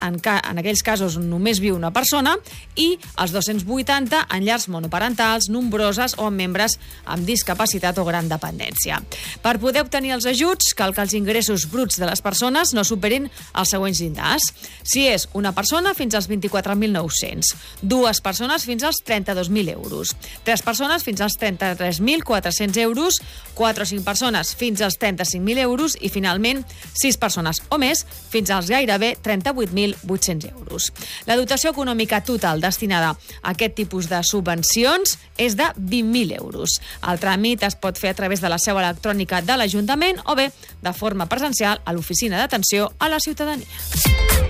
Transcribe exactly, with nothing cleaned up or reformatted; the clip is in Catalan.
en, ca en aquells casos on només viu una persona, i els dos-cents vuitanta en llars monoparentals, nombroses o amb membres amb discapacitat o gran dependència. Per poder obtenir els ajuts, cal que els ingressos bruts de les persones no superin els següents llindars. Si és una persona, fins als vint-i-quatre mil nou-cents. Dues persones, fins als trenta-dos mil euros. Tres persones, fins als trenta-tres mil quatre-cents euros. Quatre o cinc persones, fins als trenta-cinc mil euros. I, finalment, sis persones o més, fins als gairebé trenta-vuit mil vuit-cents euros. La dotació econòmica total destinada a aquest tipus de subvencions és de vint mil euros. El tràmit es pot fer a través de la seu electrònica de l'Ajuntament o bé de forma presencial a l'Oficina d'Atenció a la Ciutadania.